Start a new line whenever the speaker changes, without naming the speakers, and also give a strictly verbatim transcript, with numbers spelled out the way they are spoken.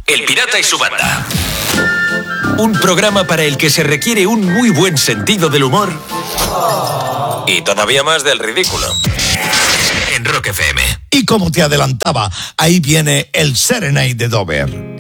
El Pirata y su banda. Un programa para el que se requiere un muy buen sentido del humor y todavía más del ridículo. En Rock F M.
Y como te adelantaba, ahí viene el Serenade de Dover.